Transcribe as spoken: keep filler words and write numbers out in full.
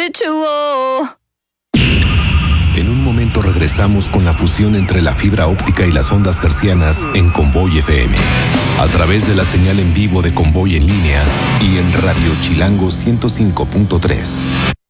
ritual. En un momento regresamos con la fusión entre la fibra óptica y las ondas hercianas en Convoy F M. A través de la señal en vivo de Convoy en línea y en Radio Chilango ciento cinco punto tres.